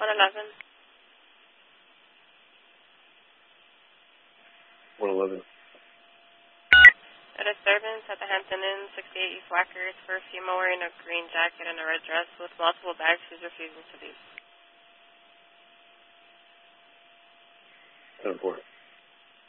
111. 111. A disturbance at the Hampton Inn, 68 East Wackers, for a female wearing a green jacket and a red dress with multiple bags who's refusing to leave. 10-4.